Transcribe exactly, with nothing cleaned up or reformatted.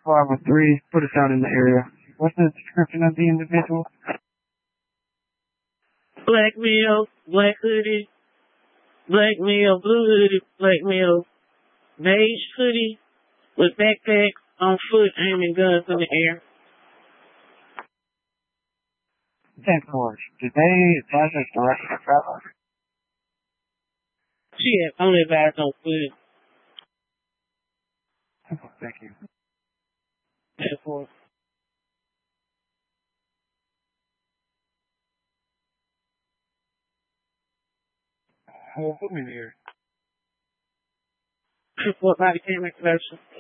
five oh three, put us out in the area. What's the description of the individual? Black male, black hoodie, black male, blue hoodie, black male, beige hoodie, with backpacks on foot, aiming guns in the air. ten four. Did they advise us direction of travel? She had only advised on foot. Thank you. ten four. Well, put me in the air. ten four body camera collection.